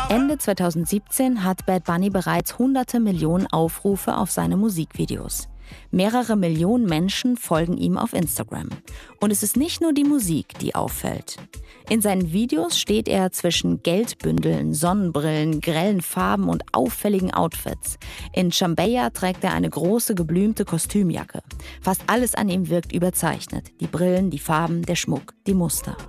Ende 2017 hat Bad Bunny bereits hunderte Millionen Aufrufe auf seine Musikvideos. Mehrere Millionen Menschen folgen ihm auf Instagram. Und es ist nicht nur die Musik, die auffällt. In seinen Videos steht er zwischen Geldbündeln, Sonnenbrillen, grellen Farben und auffälligen Outfits. In Chambeya trägt er eine große geblümte Kostümjacke. Fast alles an ihm wirkt überzeichnet. Die Brillen, die Farben, der Schmuck, die Muster.